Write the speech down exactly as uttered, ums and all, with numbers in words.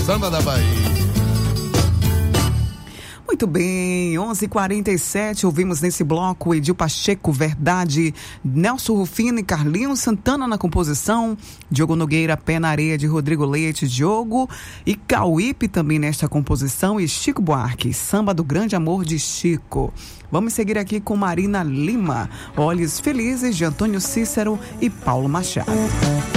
Samba da Bahia. Muito bem, onze e quarenta e sete, ouvimos nesse bloco Edil Pacheco, Verdade, Nelson Rufino e Carlinhos Santana na composição, Diogo Nogueira, Pé na Areia de Rodrigo Leite, Diogo e Cauípe também nesta composição e Chico Buarque, Samba do Grande Amor de Chico. Vamos seguir aqui com Marina Lima, Olhos Felizes de Antônio Cícero e Paulo Machado.